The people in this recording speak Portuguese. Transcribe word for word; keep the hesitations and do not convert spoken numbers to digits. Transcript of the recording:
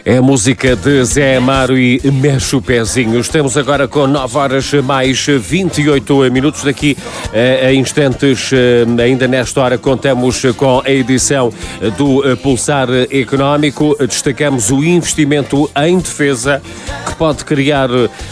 É a música de Zé Amaro e Mexe o Pezinho. Estamos agora com nove horas mais vinte e oito minutos. Daqui a instantes, ainda nesta hora, contamos com a edição do Pulsar Económico. Destacamos o investimento em defesa que pode criar